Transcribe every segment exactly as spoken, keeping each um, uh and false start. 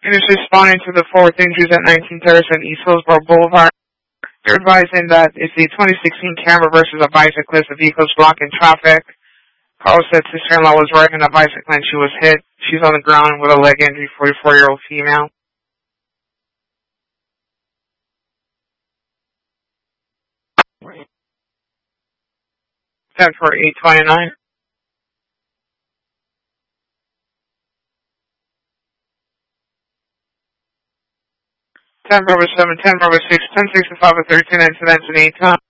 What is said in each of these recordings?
and is responding to the fourth injuries at nineteen Terrace and East Hillsborough Boulevard. They're advising that it's a twenty sixteen Camry versus a bicyclist. The vehicle's blocking traffic. Caller said sister-in-law was riding a bicycle and she was hit. She's on the ground with a leg injury, forty-four-year-old female. ten for eight twenty-nine. ten Bravo seven, ten Bravo six, ten sixty-five with thirteen incidents in eight times.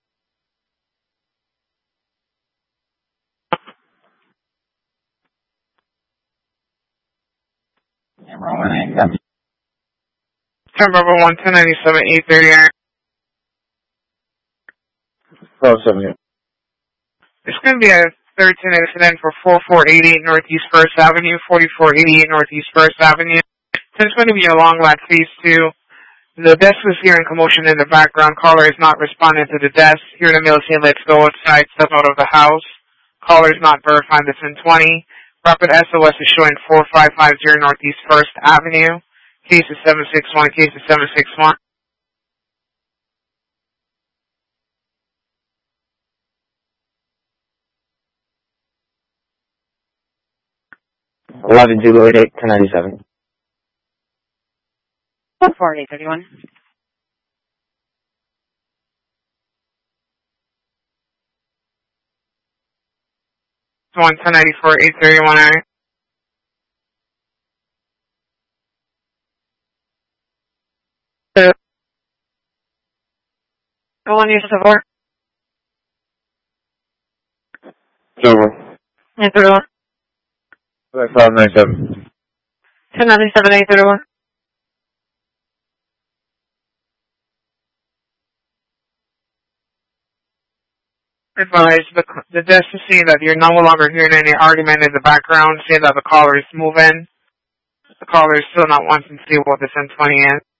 ten Bravo one, ten ninety-seven, eight thirty-nine. Bravo seven. It's going to be a thirteen incident for forty-four eighty-eight Northeast First Avenue, forty-four eighty-eight Northeast First Avenue. It's going to be a long lap phase two. The desk is hearing commotion in the background. Caller is not responding to the desk. Hearing a male say, let's go outside, step out of the house. Caller is not verifying the ten twenty. Rapid S O S is showing four five five zero Northeast First Avenue. Case is seven six one, case is seven six one. eleven Zulu eight eight, ten ninety-seven. four eight thirty-one. one, ten ninety-four, eight thirty-one area. Go on, use of four. Over. eight thirty-one. five ninety-seven. ten ninety-seven, eight thirty-one. Advise the, the desk is saying that you're no longer hearing any argument in the background, saying that the caller is moving. The caller is still not wanting to see what the ten twenty is.